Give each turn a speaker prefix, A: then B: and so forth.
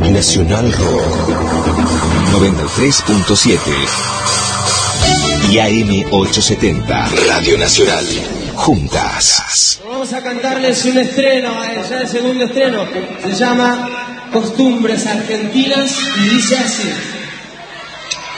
A: Nacional Rock 93.7 y AM870 Radio Nacional. Juntas.
B: Vamos a cantarles un estreno, ya el segundo estreno. Se llama Costumbres Argentinas y dice así.